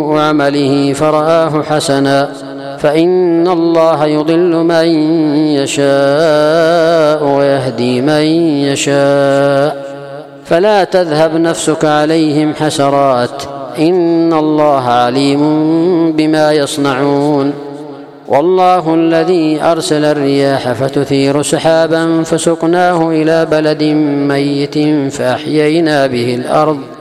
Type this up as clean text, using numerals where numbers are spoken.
سوء عمله فرآه حسنا، فإن الله يضل من يشاء ويهدي من يشاء، فلا تذهب نفسك عليهم حسرات، إن الله عليم بما يصنعون. والله الذي أرسل الرياح فتثير سحابا فسقناه إلى بلد ميت فأحيينا به الأرض